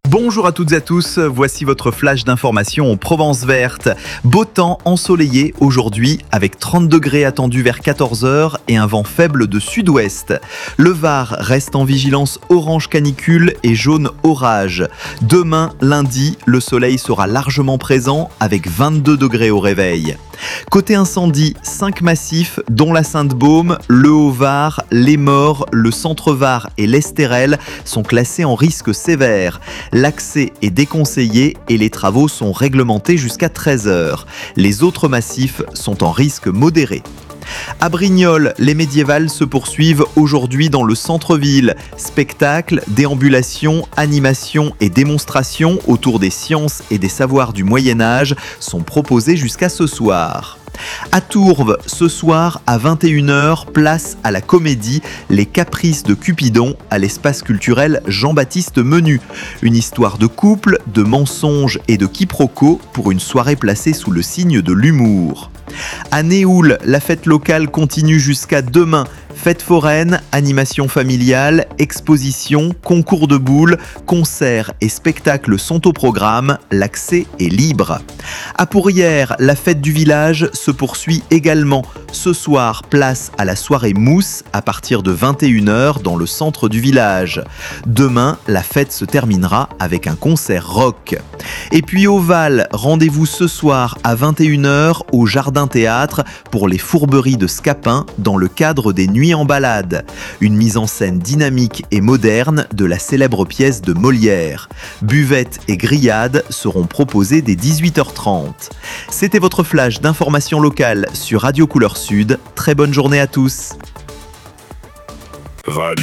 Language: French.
Bonjour à toutes et à tous, voici votre flash d'information en Provence verte. Beau temps ensoleillé aujourd'hui avec 30 degrés attendus vers 14h et un vent faible de sud-ouest. Le Var reste en vigilance orange canicule et jaune orage. Demain, lundi, le soleil sera largement présent avec 22 degrés au réveil. Côté incendie, 5 massifs dont la Sainte-Baume, le Haut-Var, les Maures, le Centre-Var et l'Estérel sont classés en risque sévère. L'accès est déconseillé et les travaux sont réglementés jusqu'à 13h. Les autres massifs sont en risque modéré. À Brignoles, les médiévales se poursuivent aujourd'hui dans le centre-ville. Spectacles, déambulations, animations et démonstrations autour des sciences et des savoirs du Moyen-Âge sont proposés jusqu'à ce soir. À Tourves, ce soir à 21h, place à la comédie Les Caprices de Cupidon à l'espace culturel Jean-Baptiste Menu. Une histoire de couple, de mensonges et de quiproquos pour une soirée placée sous le signe de l'humour. À Néoul, la fête locale continue jusqu'à demain. Fête foraine, animation familiale, exposition, concours de boules, concerts et spectacles sont au programme, l'accès est libre. À Pourrières, la fête du village se poursuit également. Ce soir, place à la soirée mousse à partir de 21h dans le centre du village. Demain, la fête se terminera avec un concert rock. Et puis au Val, rendez-vous ce soir à 21h au Jardin Théâtre pour les fourberies de Scapin dans le cadre des Nuits en balade. Une mise en scène dynamique et moderne de la célèbre pièce de Molière. Buvettes et grillades seront proposées dès 18h30. C'était votre flash d'information locale sur Radio Couleur Sud. Très bonne journée à tous. Radio